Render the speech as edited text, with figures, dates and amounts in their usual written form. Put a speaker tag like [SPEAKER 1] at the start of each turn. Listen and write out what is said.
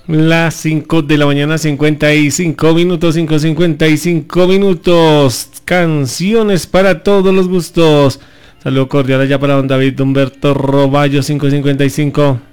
[SPEAKER 1] Las 5 de la mañana, 55 minutos, 5:55 minutos. Canciones para todos los gustos. Saludo cordial allá para don David Humberto Roballo, 5:55.